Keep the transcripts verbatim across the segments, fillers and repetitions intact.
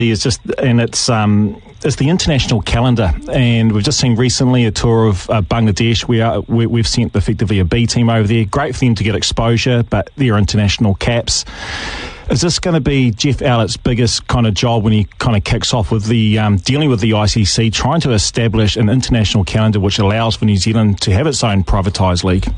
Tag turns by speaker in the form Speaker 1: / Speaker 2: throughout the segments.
Speaker 1: is just, and it's um, it's the international calendar, and we've just seen recently a tour of uh, Bangladesh. We are we, we've sent effectively a B team over there. Great for them to get exposure, but they're international caps. Is this going to be Jeff Owlett's biggest kind of job when he kind of kicks off with the um, dealing with the I C C, trying to establish an international calendar which allows for New Zealand to have its own privatised league?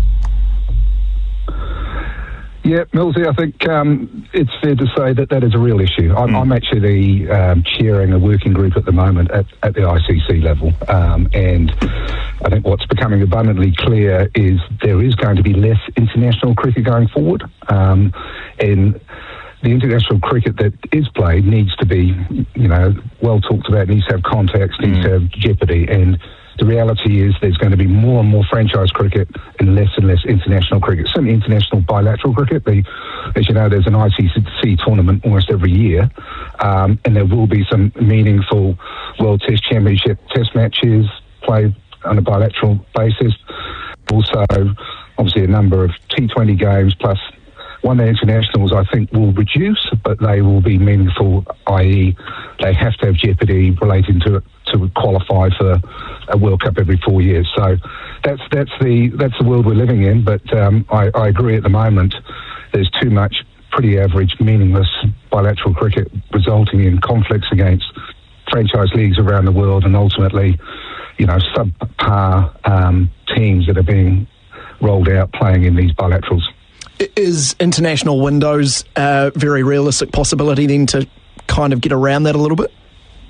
Speaker 2: Yeah, Millsy, I think um, it's fair to say that that is a real issue. I'm, mm. I'm actually um, chairing a working group at the moment at, at the I C C level, um, and I think what's becoming abundantly clear is there is going to be less international cricket going forward, um, and the international cricket that is played needs to be, you know, well talked about, needs to have context, needs mm. to have jeopardy, and the reality is there's going to be more and more franchise cricket and less and less international cricket. Certainly international bilateral cricket. The, as you know, there's an I C C tournament almost every year, um, and there will be some meaningful World Test Championship test matches played on a bilateral basis. Also, obviously, a number of T twenty games plus one-day internationals, I think, will reduce, but they will be meaningful, that is they have to have jeopardy relating to it to qualify for a World Cup every four years. So that's that's the that's the world we're living in. But um, I, I agree at the moment there's too much pretty average, meaningless bilateral cricket resulting in conflicts against franchise leagues around the world, and ultimately, you know, subpar um, teams that are being rolled out playing in these bilaterals.
Speaker 3: Is international windows a very realistic possibility then to kind of get around that a little bit?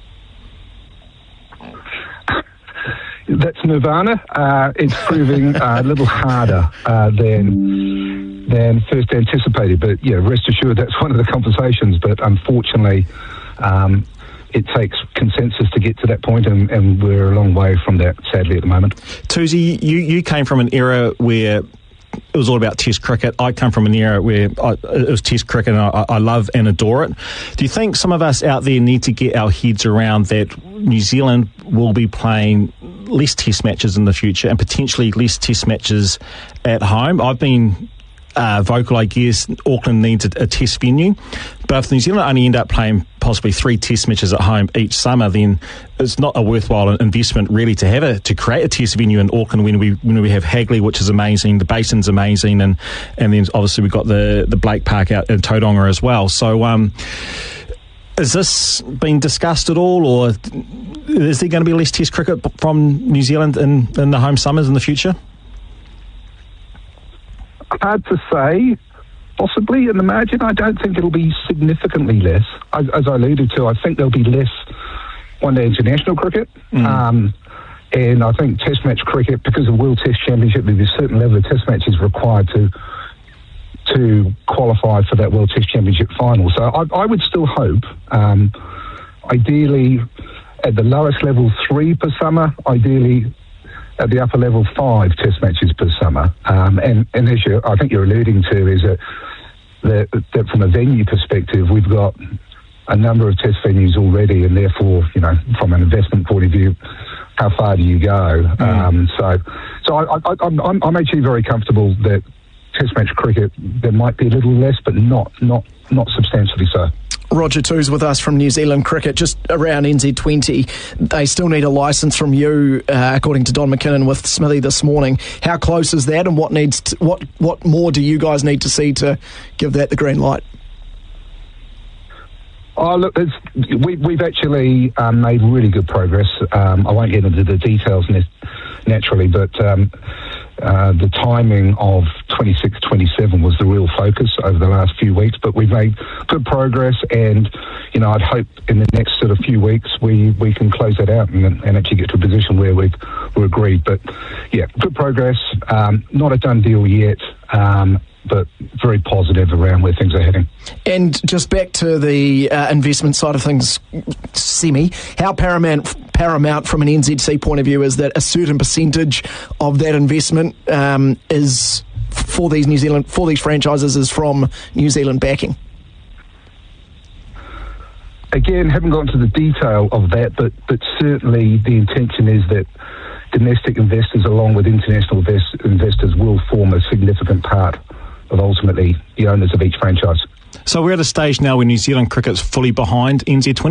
Speaker 2: That's nirvana. Uh, it's proving a little harder uh, than than first anticipated. But yeah, rest assured that's one of the conversations. But unfortunately, um, it takes consensus to get to that point, and, and we're a long way from that, sadly, at the moment.
Speaker 1: Tuzi, you, you came from an era where it was all about Test cricket. I come from an era where I, it was Test cricket, and I, I love and adore it. Do you think some of us out there need to get our heads around that New Zealand will be playing less Test matches in the future and potentially less Test matches at home? I've been uh, vocal, I guess, Auckland needs a, a Test venue, but if New Zealand only end up playing possibly three Test matches at home each summer, then it's not a worthwhile investment really to have a to create a Test venue in Auckland when we when we have Hagley, which is amazing, the Basin's amazing, and and then obviously we've got the the Blake Park out in Tauranga as well. So um, is this being discussed at all, or is there going to be less Test cricket from New Zealand in, in the home summers in the future?
Speaker 2: Hard to say. Possibly in the margin. I don't think it'll be significantly less. As, as I alluded to, I think there'll be less one-day international cricket. Mm. Um, and I think Test match cricket, because of World Test Championship, there's a certain level of Test matches required to to qualify for that World Test Championship final. So I, I would still hope, um, ideally, at the lowest level, three per summer, ideally at the upper level, five Test matches per summer. Um, and, and as you, I think you're alluding to, is that, that, that from a venue perspective, we've got a number of Test venues already, and therefore, you know, from an investment point of view, how far do you go? Mm. Um, so so I, I, I'm, I'm actually very comfortable that Test match cricket, there might be a little less, but not not not substantially so.
Speaker 3: Roger Tooze with us from New Zealand Cricket. Just around N Z twenty, they still need a licence from you, uh, according to Don McKinnon with Smithy this morning. How close is that, and what needs to, what what more do you guys need to see to give that the green light?
Speaker 2: Oh, look, it's, we, we've actually um, made really good progress. Um, I won't get into the details ne- naturally, but um, uh, the timing of twenty-six twenty-seven was the real focus over the last few weeks. But we've made good progress, and you know, I'd hope in the next sort of few weeks we, we can close that out and, and actually get to a position where we've, we're agreed. But yeah, good progress. Um, not a done deal yet. Um, but very positive around where things are heading.
Speaker 3: And just back to the uh, investment side of things, Semi, how paramount paramount from an N Z C point of view is that a certain percentage of that investment um, is for these New Zealand for these franchises is from New Zealand backing?
Speaker 2: Again, haven't gone to the detail of that, but but certainly the intention is that domestic investors, along with international invest- investors, will form a significant part of ultimately the owners of each franchise.
Speaker 1: So we're at a stage now where New Zealand cricket's fully behind N Z twenty.